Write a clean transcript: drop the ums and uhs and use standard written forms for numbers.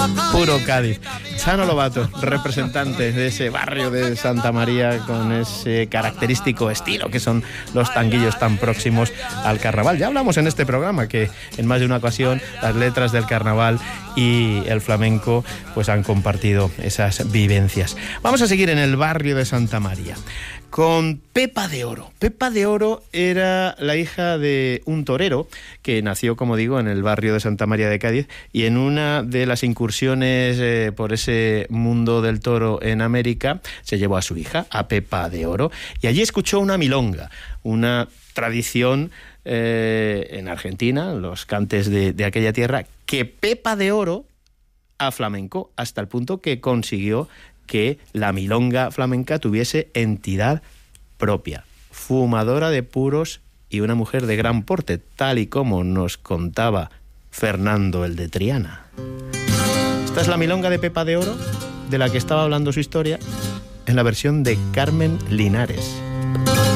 Puro Cádiz. Chano Lobato, representante de ese barrio de Santa María con ese característico estilo que son los tanguillos tan próximos al carnaval. Ya hablamos en este programa que en más de una ocasión las letras del carnaval y el flamenco pues han compartido esas vivencias. Vamos a seguir en el barrio de Santa María con Pepa de Oro. Pepa de Oro era la hija de un torero que nació, como digo, en el barrio de Santa María de Cádiz, y en una de las incursiones por ese mundo del toro en América se llevó a su hija, a Pepa de Oro, y allí escuchó una milonga, una tradición en Argentina, los cantes de aquella tierra, que Pepa de Oro aflamencó hasta el punto que consiguió que la milonga flamenca tuviese entidad propia, fumadora de puros y una mujer de gran porte, tal y como nos contaba Fernando el de Triana. Esta es la milonga de Pepa de Oro, de la que estaba hablando su historia, en la versión de Carmen Linares.